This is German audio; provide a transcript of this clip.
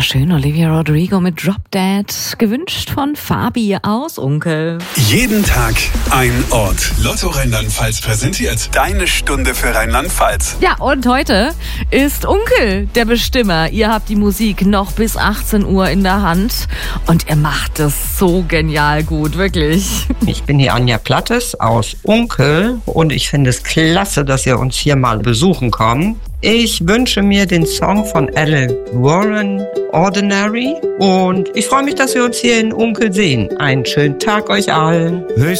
wunderschön. Olivia Rodrigo mit Drop Dead. Gewünscht von Fabi aus Unkel. Jeden Tag ein Ort. Lotto Rheinland-Pfalz präsentiert deine Stunde für Rheinland-Pfalz. Ja, und heute ist Unkel der Bestimmer. Ihr habt die Musik noch bis 18 Uhr in der Hand. Und ihr macht es so genial gut, wirklich. Ich bin die Anja Plattes aus Unkel und ich finde es klasse, dass ihr uns hier mal besuchen kommt. Ich wünsche mir den Song von Alan Warren, Ordinary. Und ich freue mich, dass wir uns hier in Unkel sehen. Einen schönen Tag euch allen.